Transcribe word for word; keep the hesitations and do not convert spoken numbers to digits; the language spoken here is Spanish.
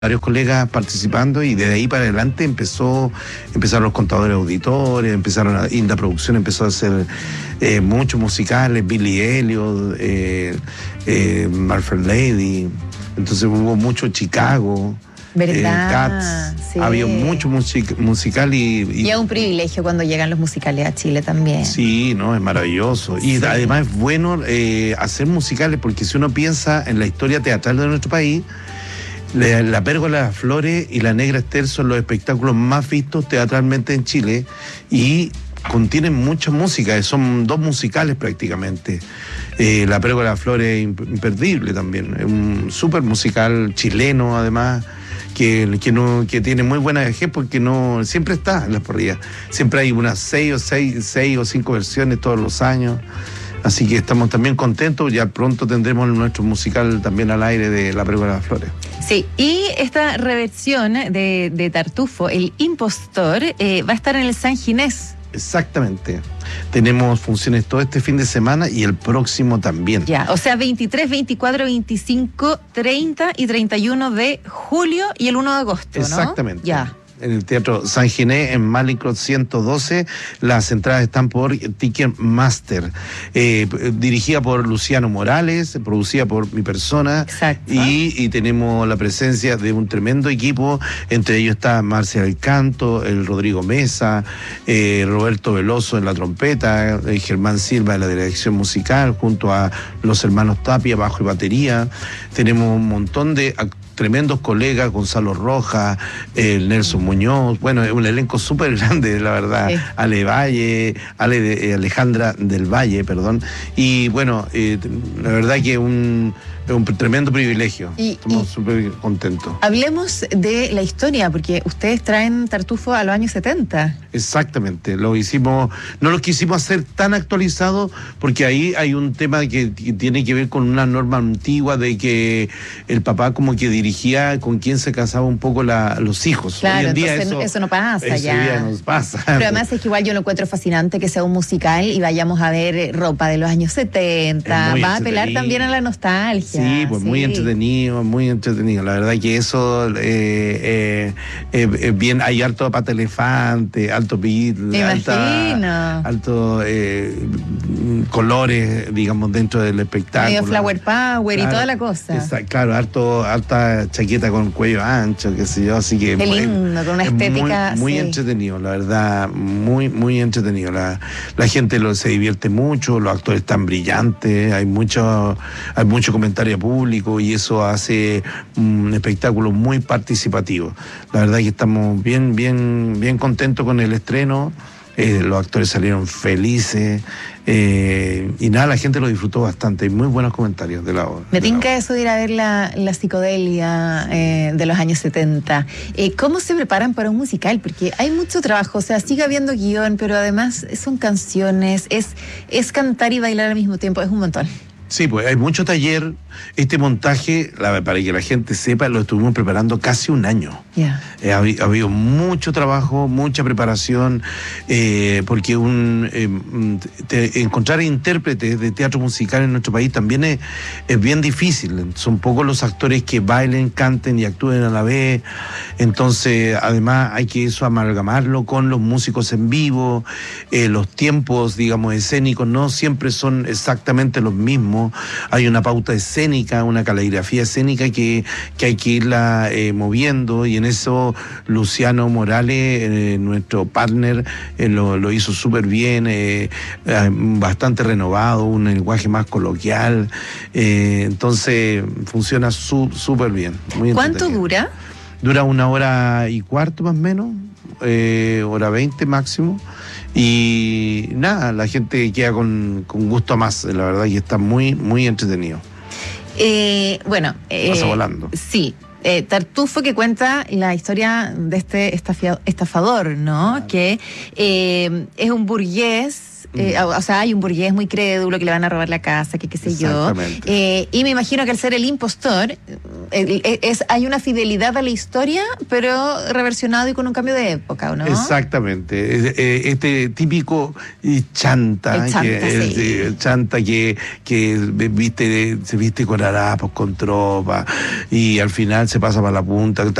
varios colegas participando y desde ahí para adelante empezó empezaron los contadores auditores, empezaron a, Inda Producción empezó a hacer eh, muchos musicales, Billy Elliot, eh, eh, Marfair Lady, entonces hubo mucho Chicago. ¿Verdad? Eh, Cats, sí. Había mucho music, musical y, y... Y es un privilegio cuando llegan los musicales a Chile también. Sí, no, es maravilloso. Y sí. Además es bueno eh, hacer musicales porque si uno piensa en la historia teatral de nuestro país, La, la Pérgola de las Flores y La Negra Esther son los espectáculos más vistos teatralmente en Chile y contienen mucha música, son dos musicales prácticamente. Eh, La Pérgola de las Flores es imperdible también, es un súper musical chileno además, que, que, no, que tiene muy buena vejez porque no siempre está en las parrillas. Siempre hay unas seis o, seis, seis o cinco versiones todos los años. Así que estamos también contentos, ya pronto tendremos nuestro musical también al aire de La Pérgola de las Flores. Sí, y esta reversión de, de Tartufo, El Impostor, eh, va a estar en el San Ginés. Exactamente. Tenemos funciones todo este fin de semana y el próximo también. Ya, o sea, veintitrés, veinticuatro, veinticinco, treinta y treinta y uno de julio y el uno de agosto, ¿no? Exactamente. Ya. En el Teatro San Ginés, en Malincrot ciento doce. Las entradas están por Ticketmaster. Eh, dirigida por Luciano Morales, producida por mi persona. Exacto. Y, y tenemos la presencia de un tremendo equipo. Entre ellos está Marcia del Canto, el Rodrigo Mesa, eh, Roberto Veloso en la trompeta, eh, Germán Silva en la dirección musical, junto a los hermanos Tapia, bajo y batería. Tenemos un montón de actores, tremendos colegas, Gonzalo Rojas, eh, Nelson Muñoz, bueno, es un elenco súper grande, la verdad, sí. Ale Valle, Ale de, eh, Alejandra del Valle, perdón, y bueno, eh, la verdad que un, un tremendo privilegio, y, estamos súper contentos. Hablemos de la historia, porque ustedes traen Tartufo a los años setenta. Exactamente, lo hicimos, no lo quisimos hacer tan actualizado, porque ahí hay un tema que, que tiene que ver con una norma antigua de que el papá como que dirigía con quién se casaba un poco la, los hijos. Claro, hoy en día entonces eso, eso no pasa eso ya. ya nos pasa. Pero además es que igual yo lo encuentro fascinante que sea un musical y vayamos a ver ropa de los años setenta, va a apelar también a la nostalgia. Sí, pues sí. Muy entretenido, muy entretenido. La verdad que eso eh, eh, eh, eh, bien, hay harto pata elefante, alto beat, alta, alto eh, colores, digamos, dentro del espectáculo. Medio flower power, claro, y toda la cosa. Está, claro, harto, alta chaqueta con cuello ancho, qué sé yo, así que qué lindo, con una estética muy, muy sí. entretenido, la verdad, muy, muy entretenido. La, la gente lo, se divierte mucho, los actores están brillantes, hay mucho, hay mucho comentario público y eso hace un espectáculo muy participativo. La verdad que estamos bien, bien, bien contentos con el estreno. Eh, los actores salieron felices eh, y nada, la gente lo disfrutó bastante. Hay muy buenos comentarios de la obra. Me tinca eso de ir a ver la, la psicodelia eh, de los años setenta. Eh, ¿Cómo se preparan para un musical? Porque hay mucho trabajo, o sea, sigue habiendo guión, pero además son canciones, es, es cantar y bailar al mismo tiempo, es un montón. Sí, pues hay mucho taller. Este montaje, la, para que la gente sepa, lo estuvimos preparando casi un año. Yeah. Eh, ha, ha habido mucho trabajo, mucha preparación, eh, porque un eh, te, encontrar intérpretes de teatro musical en nuestro país también es, es bien difícil. Son pocos los actores que bailen, canten y actúen a la vez. Entonces, además, hay que eso amalgamarlo con los músicos en vivo. Eh, los tiempos, digamos, escénicos no siempre son exactamente los mismos. Hay una pauta escénica, una caligrafía escénica que, que hay que irla eh, moviendo, y en eso Luciano Morales, eh, nuestro partner, eh, lo, lo hizo súper bien, eh, eh, bastante renovado, un lenguaje más coloquial, eh, entonces funciona súper bien. Muy ¿Cuánto dura? Dura una hora y cuarto más o menos, eh, hora veinte máximo. Y nada, la gente queda con, con gusto a más, la verdad, y está muy, muy entretenido. Eh, bueno, eh, pasa volando. Sí. Eh, Tartufo, que cuenta la historia de este estafador, ¿no? Ah. Que eh, es un burgués. Eh, o, o sea, hay un burgués muy crédulo que le van a robar la casa, que qué sé yo. Eh, y me imagino que al ser el impostor, es, hay una fidelidad a la historia, pero reversionado y con un cambio de época, ¿no? Exactamente. Este típico chanta, el chanta, que, sí. el chanta que, que viste, se viste con harapos, con tropa, y al final se pasa para la punta.